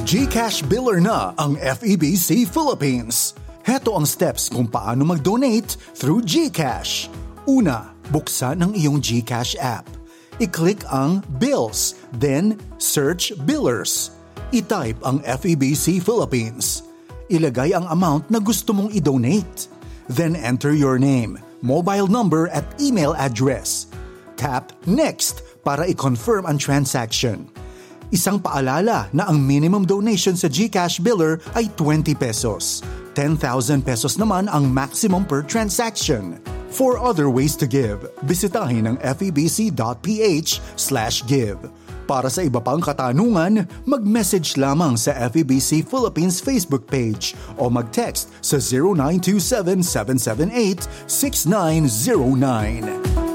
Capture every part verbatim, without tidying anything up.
GCash biller na ang F E B C Philippines. Heto ang steps kung paano mag-donate through GCash. Una, buksan ang iyong GCash app. I-click ang Bills, then search Billers. I-type ang F E B C Philippines. Ilagay ang amount na gusto mong i-donate. Then enter your name, mobile number at email address. Tap Next para i-confirm ang transaction. Isang paalala na ang minimum donation sa GCash biller ay twenty pesos. ten thousand pesos naman ang maximum per transaction. For other ways to give, bisitahin ang febc.ph slash give. Para sa iba pang katanungan, mag-message lamang sa F E B C Philippines Facebook page o mag-text sa zero nine two seven, seven seven eight, six nine zero nine.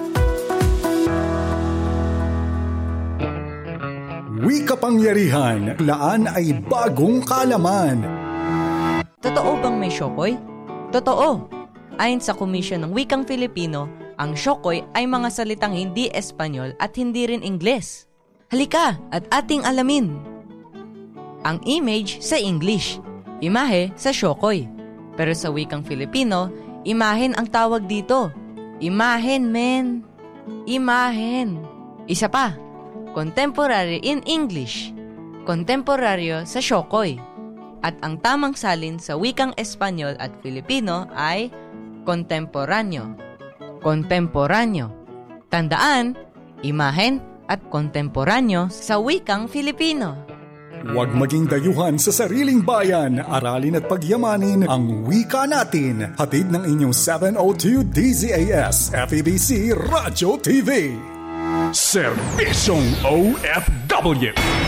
Wika Pangyarihan, laan ay bagong kalaman. Totoo bang may Shokoy? Totoo! Ayon sa Komisyon ng Wikang Filipino, ang Shokoy ay mga salitang hindi Espanyol at hindi rin Ingles. Halika at ating alamin. Ang image sa English, imahe sa Shokoy. Pero sa Wikang Filipino, imahen ang tawag dito. Imahen, men. Imahen. Isa pa. Contemporary in English, kontemporaryo sa Shokoy. At ang tamang salin sa wikang Espanyol at Filipino ay kontemporanyo. Kontemporanyo. Tandaan, imahen at kontemporanyo sa wikang Filipino. Huwag maging dayuhan sa sariling bayan. Aralin at pagyamanin ang wika natin. Hatid ng inyong seven oh two D Z A S F E B C Radyo T V. Servisyong O F W.